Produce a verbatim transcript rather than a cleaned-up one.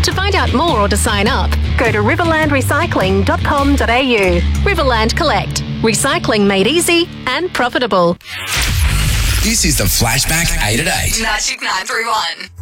To find out more or to sign up, go to riverland recycling dot com dot a u. Riverland Collect. Recycling made easy and profitable. This is the Flashback eight at eight. Magic nine three one.